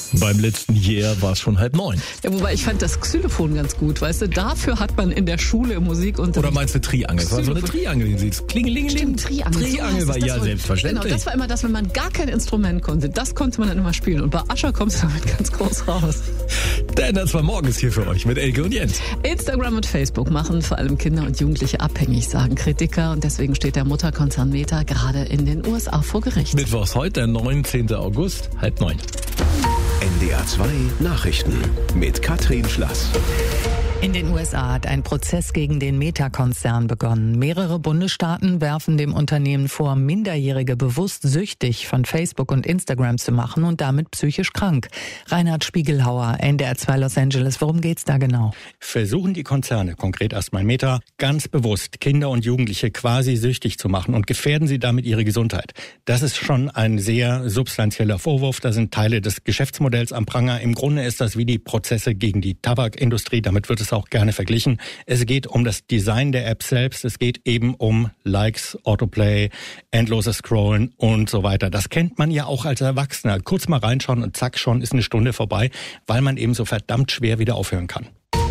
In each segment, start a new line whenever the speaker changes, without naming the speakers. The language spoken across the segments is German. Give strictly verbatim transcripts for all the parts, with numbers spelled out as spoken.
Beim letzten Jahr war es schon halb neun.
Ja, wobei ich fand das Xylophon ganz gut, weißt du, dafür hat man in der Schule im Musikunterricht...
Oder meinst du Triangel? Das war so eine Triangel, die siehst. Klingelingeling.
Triangel.
Triangel
so
war ja
wohl.
selbstverständlich.
Genau, das war immer das, wenn man gar kein Instrument konnte. Das konnte man dann immer spielen. Und bei Ascher kommst du damit ganz groß raus.
Der N D R zwei Morgen ist hier für euch mit Elke und Jens.
Instagram und Facebook machen vor allem Kinder und Jugendliche abhängig, sagen Kritiker. Und deswegen steht der Mutterkonzern Meta gerade in den U S A vor Gericht.
Mittwochs heute, der neunzehnten August, halb neun.
N D R zwei Nachrichten mit Katrin Schlass.
In den U S A hat ein Prozess gegen den Meta-Konzern begonnen. Mehrere Bundesstaaten werfen dem Unternehmen vor, Minderjährige bewusst süchtig von Facebook und Instagram zu machen und damit psychisch krank. Reinhard Spiegelhauer, N D R zwei Los Angeles. Worum geht's da genau?
Versuchen die Konzerne, konkret erstmal Meta, ganz bewusst Kinder und Jugendliche quasi süchtig zu machen und gefährden sie damit ihre Gesundheit. Das ist schon ein sehr substanzieller Vorwurf. Da sind Teile des Geschäftsmodells am Pranger. Im Grunde ist das wie die Prozesse gegen die Tabakindustrie. Damit wird es auch gerne verglichen. Es geht um das Design der App selbst. Es geht eben um Likes, Autoplay, endloses Scrollen und so weiter. Das kennt man ja auch als Erwachsener. Kurz mal reinschauen und zack, schon ist eine Stunde vorbei, weil man eben so verdammt schwer wieder aufhören kann.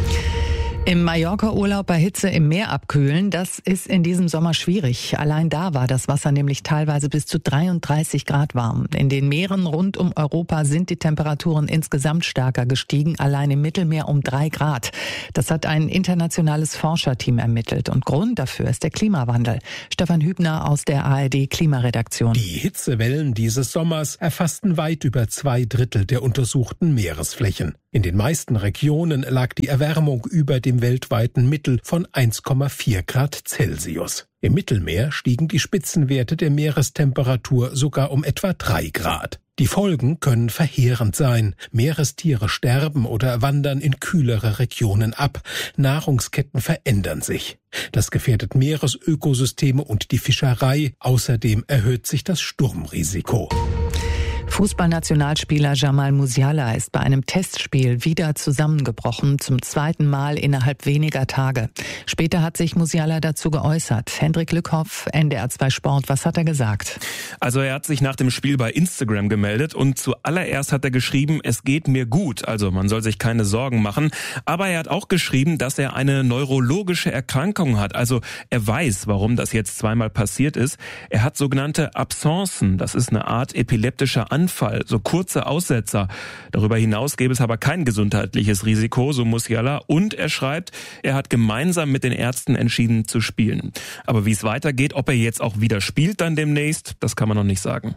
Im Mallorca-Urlaub bei Hitze im Meer abkühlen, das ist in diesem Sommer schwierig. Allein da war das Wasser nämlich teilweise bis zu dreiunddreißig Grad warm. In den Meeren rund um Europa sind die Temperaturen insgesamt stärker gestiegen, allein im Mittelmeer um drei Grad. Das hat ein internationales Forscherteam ermittelt. Und Grund dafür ist der Klimawandel. Stefan Hübner aus der A R D-Klimaredaktion.
Die Hitzewellen dieses Sommers erfassten weit über zwei Drittel der untersuchten Meeresflächen. In den meisten Regionen lag die Erwärmung über dem weltweiten Mittel von eins Komma vier Grad Celsius. Im Mittelmeer stiegen die Spitzenwerte der Meerestemperatur sogar um etwa drei Grad. Die Folgen können verheerend sein. Meerestiere sterben oder wandern in kühlere Regionen ab. Nahrungsketten verändern sich. Das gefährdet Meeresökosysteme und die Fischerei. Außerdem erhöht sich das Sturmrisiko.
Fußballnationalspieler Jamal Musiala ist bei einem Testspiel wieder zusammengebrochen, zum zweiten Mal innerhalb weniger Tage. Später hat sich Musiala dazu geäußert. Hendrik Lückhoff, N D R zwei Sport, was hat er gesagt?
Also er hat sich nach dem Spiel bei Instagram gemeldet und zuallererst hat er geschrieben, es geht mir gut, also man soll sich keine Sorgen machen. Aber er hat auch geschrieben, dass er eine neurologische Erkrankung hat, also er weiß, warum das jetzt zweimal passiert ist. Er hat sogenannte Absencen, das ist eine Art epileptischer Anfall, so kurze Aussetzer. Darüber hinaus gäbe es aber kein gesundheitliches Risiko, so Musiala. Und er schreibt, er hat gemeinsam mit den Ärzten entschieden zu spielen. Aber wie es weitergeht, ob er jetzt auch wieder spielt dann demnächst, das kann man noch nicht sagen.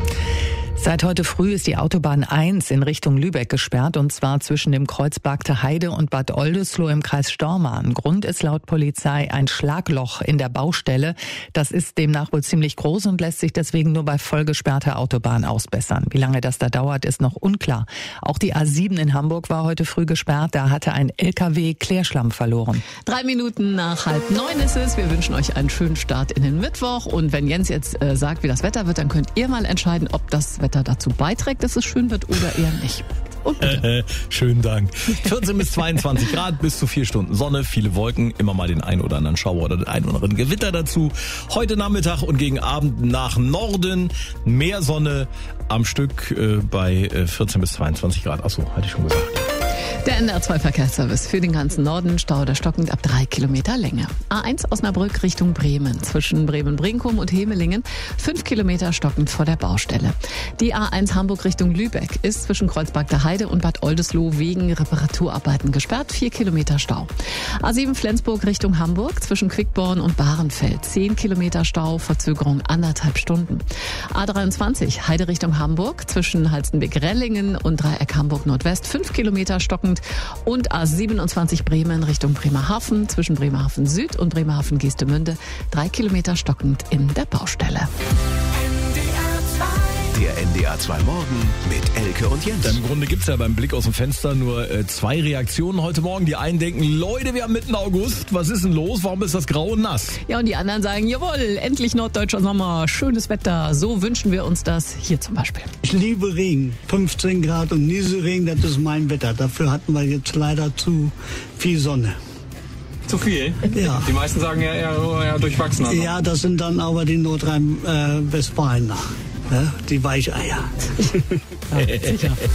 Seit heute früh ist die Autobahn eins in Richtung Lübeck gesperrt, und zwar zwischen dem Kreuz Bargte Heide und Bad Oldesloe im Kreis Stormarn. Grund ist laut Polizei ein Schlagloch in der Baustelle. Das ist demnach wohl ziemlich groß und lässt sich deswegen nur bei vollgesperrter Autobahn ausbessern. Wie lange das da dauert, ist noch unklar. Auch die A sieben in Hamburg war heute früh gesperrt. Da hatte ein L K W Klärschlamm verloren.
Drei Minuten nach halb neun ist es. Wir wünschen euch einen schönen Start in den Mittwoch. Und wenn Jens jetzt äh, sagt, wie das Wetter wird, dann könnt ihr mal entscheiden, ob das Wetter dazu beiträgt, dass es schön wird oder eher nicht. Und bitte.
Schönen Dank. vierzehn bis zweiundzwanzig Grad, bis zu vier Stunden Sonne, viele Wolken, immer mal den einen oder anderen Schauer oder den einen oder anderen Gewitter dazu. Heute Nachmittag und gegen Abend nach Norden mehr Sonne am Stück äh, bei äh, vierzehn bis zweiundzwanzig Grad. Achso, hatte ich schon gesagt.
Der N D R zwei Verkehrsservice für den ganzen Norden, Stau oder stockend ab drei Kilometer Länge. A eins Osnabrück Richtung Bremen, zwischen Bremen-Brinkum und Hemelingen, fünf Kilometer stockend vor der Baustelle. Die A eins Hamburg Richtung Lübeck ist zwischen Kreuzberg Heide und Bad Oldesloe wegen Reparaturarbeiten gesperrt, vier Kilometer Stau. A sieben Flensburg Richtung Hamburg, zwischen Quickborn und Bahrenfeld, zehn Kilometer Stau, Verzögerung anderthalb Stunden. A dreiundzwanzig Heide Richtung Hamburg, zwischen Halstenbek-Rellingen und Dreieck Hamburg Nordwest, fünf Kilometer stockend. Und A siebenundzwanzig Bremen Richtung Bremerhaven, zwischen Bremerhaven Süd und Bremerhaven Geestemünde, drei Kilometer stockend in der Baustelle.
Der N D R zwei Morgen mit Elke und Jens.
Im Grunde gibt's ja beim Blick aus dem Fenster nur äh, zwei Reaktionen heute Morgen. Die einen denken, Leute, wir haben mitten August, was ist denn los? Warum ist das grau und nass?
Ja, und die anderen sagen, jawohl, endlich norddeutscher Sommer, schönes Wetter. So wünschen wir uns das hier zum Beispiel.
Ich liebe Regen, fünfzehn Grad und Nieselregen, das ist mein Wetter. Dafür hatten wir jetzt leider zu viel Sonne.
Zu viel?
Ja.
Die meisten sagen ja eher, eher durchwachsener.
Ja, das sind dann aber die Nordrhein-Westfalen nach. Ja, die Weicheier.
Ja, sicher.